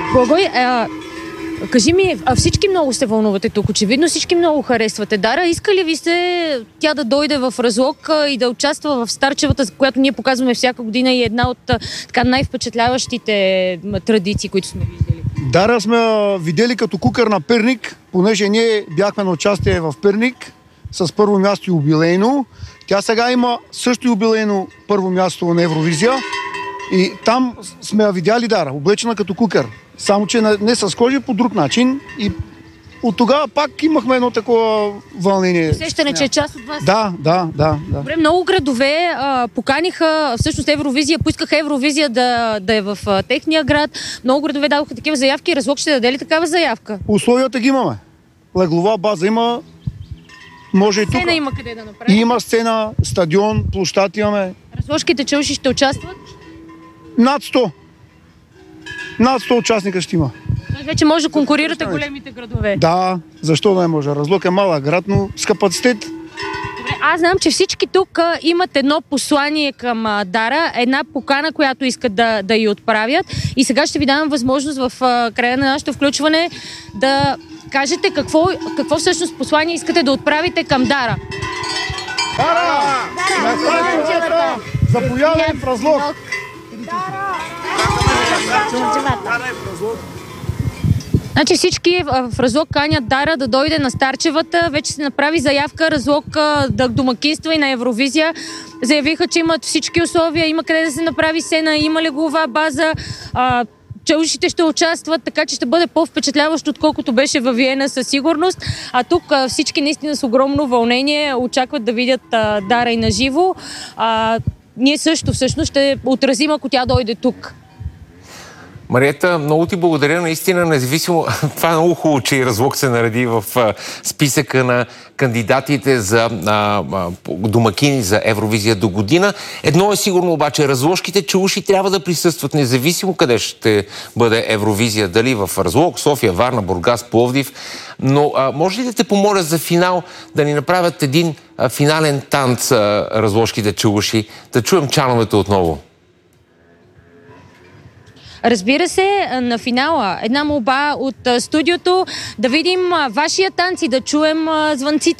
Благой, кажи ми, всички много се вълнувате тук. Очевидно всички много харесвате Дара. Иска ли ви се тя да дойде в Разлог и да участва в Старчевата, която ние показваме всяка година и една от така най-впечатляващите традиции, които сме виждали? Дара сме видели като кукър на Перник, понеже ние бяхме на участие в Перник с първо място юбилейно. Тя сега има също юбилейно първо място на Евровизия и там сме я видяли Дара, облечена като кукър. Само че не с кожи, по друг начин. И от тогава пак имахме едно такова вълнение. Усещане, че е част от вас. Да. Добре, много градове поканиха, всъщност Евровизия, поискаха Евровизия да е в техния град. Много градове дадоха такива заявки. Разлог ще даде ли такава заявка? Условията ги имаме. Леглова база има, може и тук. Сцена има къде да направи. Има сцена, стадион, площад имаме. Разложките чауши ще участват? Над 100. Над 100 участника ще има. Вече може да конкурирате големите градове. Да, защо не може? Разлог е малък град, но с капацитет. Добре, аз знам, че всички тук имат едно послание към Дара, една покана, която искат да й отправят. И сега ще ви дам възможност в края на нашето включване да кажете какво всъщност послание искате да отправите към Дара. Дара! Дара! Заповядай в Разлог! Значи всички в Разлог канят Дара да дойде на Старчевата. Вече се направи заявка Разлог да домакинства и на Евровизия. Заявиха, че имат всички условия, има къде да се направи сцена, има леглова база, челушите ще участват, така че ще бъде по-впечатляващо, отколкото беше във Виена със сигурност. А тук всички наистина с огромно вълнение очакват да видят Дара и на живо. Ние също всъщност ще отразим, ако тя дойде тук. Мариета, много ти благодаря. Наистина, независимо, това е много хубаво, че и Разлог се нареди в списъка на кандидатите за домакини за Евровизия до година. Едно е сигурно обаче, разложките чауши трябва да присъстват, независимо къде ще бъде Евровизия, дали в Разлог, София, Варна, Бургас, Пловдив. Но може ли да те помоля за финал да ни направят един финален танц разложките чауши, да чуем чановете отново? Разбира се, на финала една молба от студиото да видим вашия танц и да чуем звънците.